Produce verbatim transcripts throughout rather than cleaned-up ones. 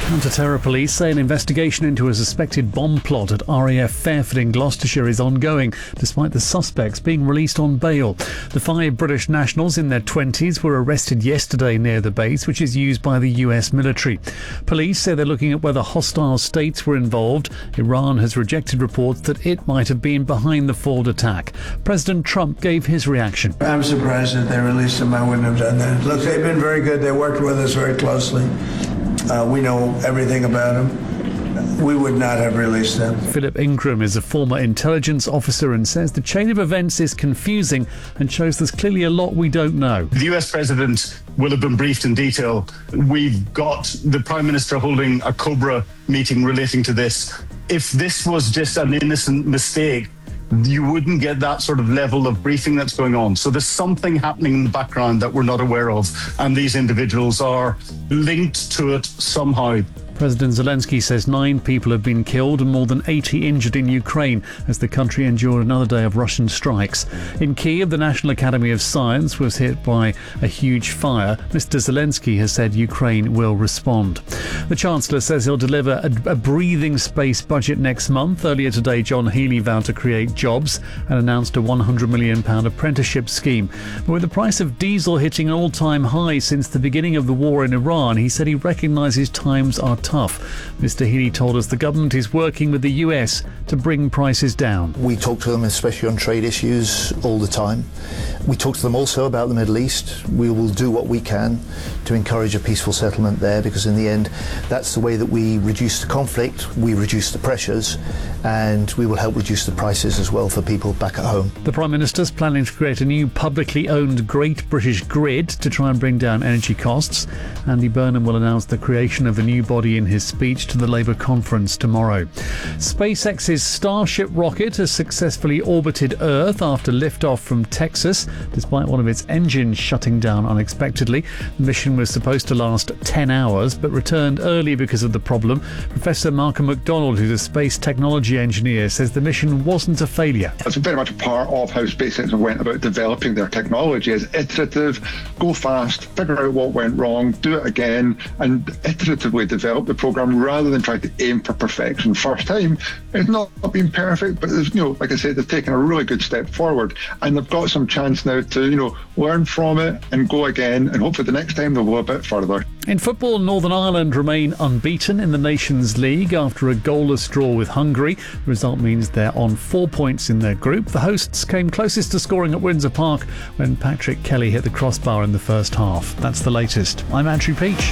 Counter-terror police say an investigation into a suspected bomb plot at R A F Fairford in Gloucestershire is ongoing, despite the suspects being released on bail. The five British nationals in their twenties were arrested yesterday near the base, which is used by the U S military. Police say they're looking at whether hostile states were involved. Iran has rejected reports that it might have been behind the failed attack. President Trump gave his reaction. I'm surprised that they released them. I wouldn't have done that. Look, they've been very good. They worked with us very closely. Uh, we know everything about them. We would not have released them. Philip Ingram is a former intelligence officer and says the chain of events is confusing and shows there's clearly a lot we don't know. The U S president will have been briefed in detail. We've got the Prime Minister holding a Cobra meeting relating to this. If this was just an innocent mistake, you wouldn't get that sort of level of briefing that's going on. So there's something happening in the background that we're not aware of, and these individuals are linked to it somehow. President Zelensky says nine people have been killed and more than eighty injured in Ukraine as the country endured another day of Russian strikes. In Kyiv, the National Academy of Science was hit by a huge fire. Mister Zelensky has said Ukraine will respond. The Chancellor says he'll deliver a, a breathing space budget next month. Earlier today, John Healey vowed to create jobs and announced a one hundred million pounds apprenticeship scheme. But with the price of diesel hitting an all-time high since the beginning of the war in Iran, he said he recognises times are tough. Mister Healey told us the government is working with the U S to bring prices down. We talk to them, especially on trade issues, all the time. We talk to them also about the Middle East. We will do what we can to encourage a peaceful settlement there, because in the end, that's the way that we reduce the conflict, we reduce the pressures, and we will help reduce the prices as well for people back at home. The Prime Minister's planning to create a new publicly owned Great British Grid to try and bring down energy costs. Andy Burnham will announce the creation of the new body in his speech to the Labour conference tomorrow. SpaceX's Starship rocket has successfully orbited Earth after liftoff from Texas, despite one of its engines shutting down unexpectedly. The mission was supposed to last ten hours, but returned early because of the problem. Professor Malcolm McDonald, who's a space technology engineer, says the mission wasn't a failure. It's very much a part of how SpaceX went about developing their technology, is iterative, go fast, figure out what went wrong, do it again, and iteratively develop the program rather than try to aim for perfection first time. It's not been perfect, but there's, you know, like I said, they've taken a really good step forward, and they've got some chance now to, you know, learn from it and go again, and hopefully the next time they'll go a bit further. In football, Northern Ireland remain unbeaten in the Nations League after a goalless draw with Hungary. The result means they're on four points in their group. The hosts came closest to scoring at Windsor Park when Patrick Kelly hit the crossbar in the first half. That's the latest. I'm Andrew Peach.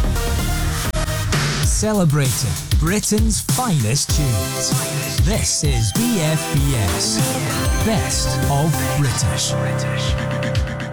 Celebrating Britain's finest tunes. This is B F B S. Best of British.